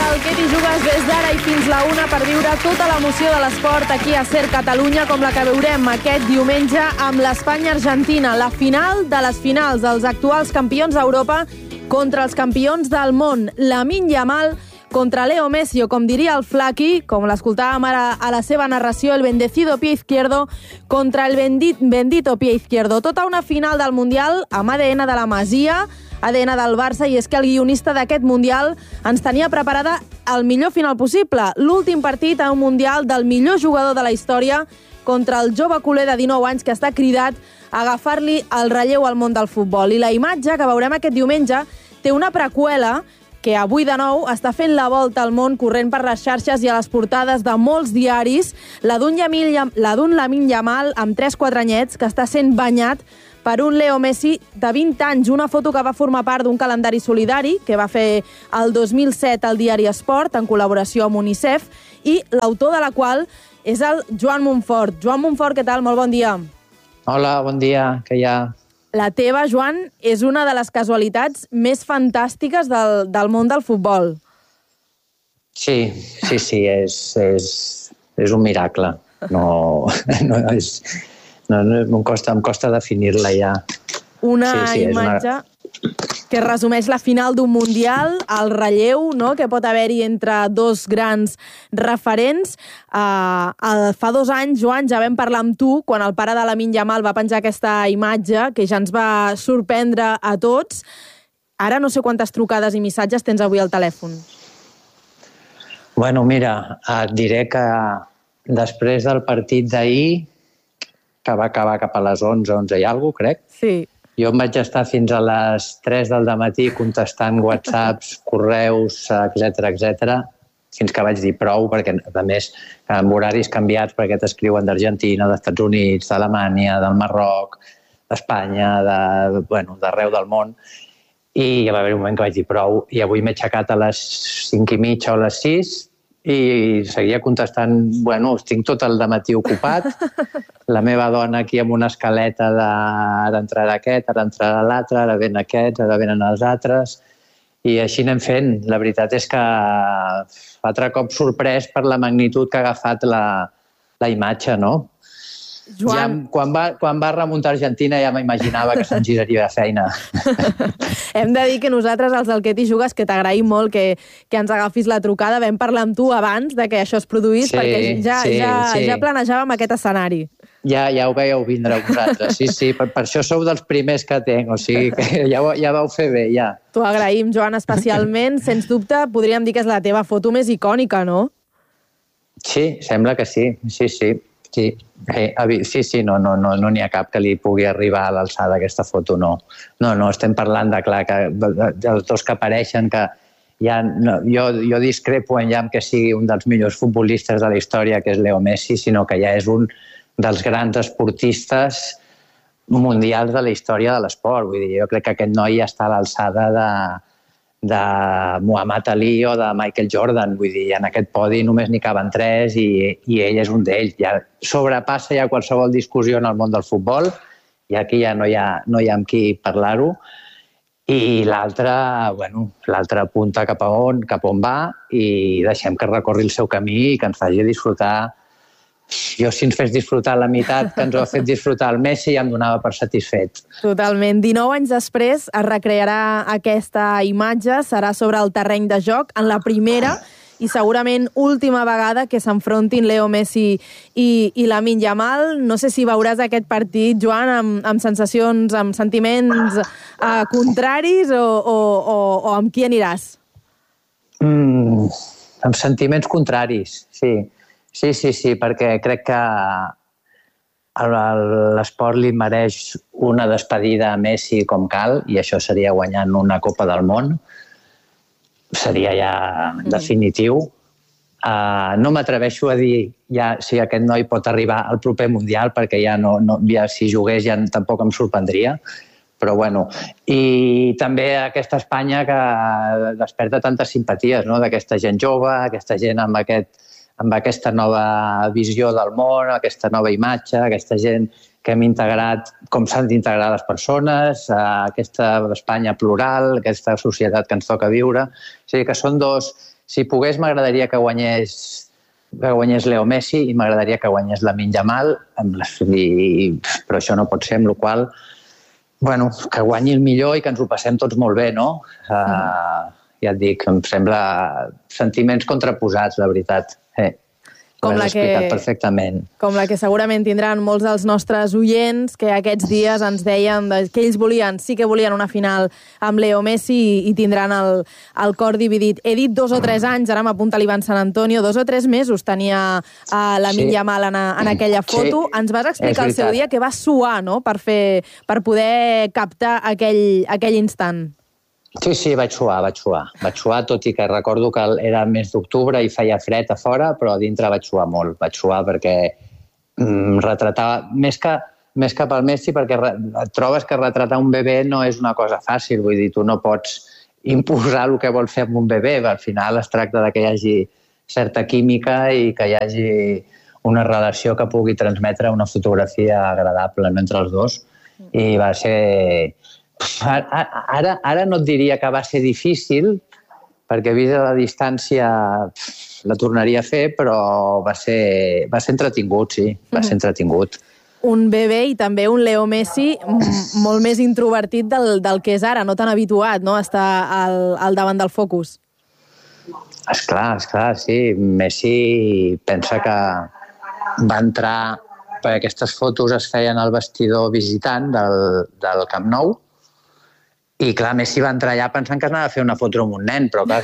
al Què t'hi jugues des d'ara i fins la 1 per viure tota l'emoció de l'esport aquí a SER Catalunya, com la que veurem aquest diumenge amb l'Espanya-Argentina, la final de les finals, els actuals campions d'Europa contra els campions del món. Lamine Yamal contra Leo Messi, o com diria el Flaqui, com l'escoltàvem ara a la seva narració, el bendecido pie izquierdo contra el bendito pie izquierdo. Tota una final del Mundial amb ADN de la Masia, ADN del Barça, i és que el guionista d'aquest Mundial ens tenia preparada el millor final possible. L'últim partit a un Mundial del millor jugador de la història contra el jove culer de 19 anys que està cridat a agafar-li el relleu al món del futbol. I la imatge que veurem aquest diumenge té una preqüela que avui de nou està fent la volta al món, corrent per les xarxes i a les portades de molts diaris, la d'un Lamine Yamal amb 3-4 anyets que està sent banyat per un Leo Messi de 20 anys, una foto que va formar part d'un calendari solidari que va fer el 2007 al diari Esport en col·laboració amb UNICEF, i l'autor de la qual és el Joan Montfort. Joan Montfort, què tal? Molt bon dia. Hola, bon dia, què hi ha? La teva, Joan, és una de les casualitats més fantàstiques del món del futbol. Sí, és un miracle. Em costa definir-la ja. Una imatge que resumeix la final d'un Mundial, el relleu, no?, que pot haver-hi entre dos grans referents. Fa 2 anys, Joan, ja vam parlar amb tu quan el pare de Lamine Yamal va penjar aquesta imatge que ja ens va sorprendre a tots. Ara no sé quantes trucades i missatges tens avui al telèfon. Bueno, mira, et diré que després del partit d'ahir, que va acabar cap a les 11 i alguna cosa, crec. Sí. Jo em vaig estar fins a les 3 del matí contestant whatsapps, correus, etc, fins que vaig dir prou, perquè, a més, amb horaris canviats, perquè t'escriuen d'Argentina, dels Estats Units, d'Alemanya, del Marroc, d'Espanya, d'arreu del món, i ja va haver un moment que vaig dir prou, i avui m'he aixecat a les 5:30 o a les 6, i seguia contestant, tinc tot el dematí ocupat, la meva dona aquí amb una escaleta de ara entrarà aquest, ara entrarà l'altre, ara ven aquests, ara venen els altres, i així anem fent. La veritat és que altre cop sorprès per la magnitud que ha agafat la imatge, no? Joan... Ja, quan va remuntar Argentina ja m'imaginava que se'n giraria de feina. Hem de dir que nosaltres, els del Què t'hi jugues, que t'agraïm molt que ens agafis la trucada. Vam parlar amb tu abans de que això es produís, perquè ja planejàvem aquest escenari. Ja ho veieu vindre vosaltres, sí. Per això sou dels primers que tenc, o sigui que ja vau fer bé, ja. T'ho agraïm, Joan, especialment. Sens dubte, podríem dir que és la teva foto més icònica, no? Sí, sembla que sí, sí. Sí, no n'hi ha cap que li pugui arribar a l'alçada aquesta foto, no. No, estem parlant de, clar, dels dos que apareixen, que jo discrepo en que sigui un dels millors futbolistes de la història, que és Leo Messi, sinó que ja és un dels grans esportistes mundials de la història de l'esport. Vull dir, jo crec que aquest noi ja està a l'alçada de Muhammad Ali o de Michael Jordan. Vull dir, en aquest podi només n'hi caben 3 i ell és un d'ells. Ja sobrepassa ja qualsevol discussió en el món del futbol i aquí ja no hi ha amb qui parlar-ho. I l'altre apunta cap on va i deixem que recorri el seu camí i que ens faci disfrutar. Jo, si ens fes disfrutar la meitat que ens ho ha fet disfrutar el Messi, ja em donava per satisfet. Totalment. 19 anys després es recrearà aquesta imatge, serà sobre el terreny de joc, en la primera i segurament última vegada que s'enfrontin Leo Messi i Lamine Yamal. No sé si veuràs aquest partit, Joan, amb sensacions, amb sentiments contraris o amb qui aniràs? Amb sentiments contraris, sí. Sí, perquè crec que l'esport li mereix una despedida a Messi com cal, i això seria guanyant una Copa del Món. Seria ja definitiu. No m'atreveixo a dir ja si aquest noi pot arribar al proper Mundial, perquè ja si jugués ja tampoc em sorprendria. Però bueno, i també aquesta Espanya que desperta tantes simpaties, no?, d'aquesta gent jove, aquesta gent amb aquesta nova visió del món, aquesta nova imatge, aquesta gent que hem integrat, com s'han d'integrar les persones, aquesta Espanya plural, aquesta societat que ens toca viure. O sigui que són dos Si pogués, m'agradaria que guanyés Leo Messi i m'agradaria que guanyés Lamine Yamal, però això no pot ser, amb la qual cosa, que guanyi el millor i que ens ho passem tots molt bé, no? Ja et dic, em sembla sentiments contraposats, la veritat. Ho has explicat perfectament. Com la que segurament tindran molts dels nostres oients, que aquests dies ens deien que ells sí que volien una final amb Leo Messi i tindran el cor dividit. He dit 2 o 3 anys, ara m'apunta l'Ivan San Antonio, 2 o 3 mesos tenia Lamine Yamal en aquella foto. Ens vas explicar el seu dia que va suar, no?, per poder captar aquell instant. Sí, vaig suar, tot i que recordo que era el mes d'octubre i feia fred a fora, però a dintre vaig suar molt. Vaig suar perquè retratava, més que pel Messi, perquè et trobes que retratar un bebè no és una cosa fàcil, vull dir, tu no pots imposar el que vols fer amb un bebè, al final es tracta que hi hagi certa química i que hi hagi una relació que pugui transmetre una fotografia agradable entre els dos, i va ser... Ara no et diria que va ser difícil, perquè vist a la distància la tornaria a fer, però va ser entretingut, sí, va ser entretingut. Un bebè i també un Leo Messi molt més introvertit del que és ara, no tan habituat, no?, a estar al davant del focus. Esclar, sí. Messi pensa que va entrar, perquè aquestes fotos es feien al vestidor visitant del Camp Nou, i clar, Messi va entrar allà pensant que es anava a fer una foto amb un nen, però clar,